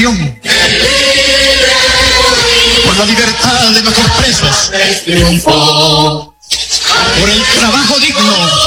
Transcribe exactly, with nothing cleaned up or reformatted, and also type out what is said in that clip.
liberación, por la libertad de nuestros presos, triunfó. por el trabajo digno